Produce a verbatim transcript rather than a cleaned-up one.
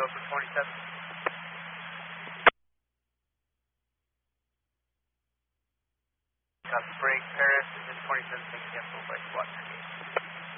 go for twenty-seven. Copy, break, Paris, is in twenty-seven, six.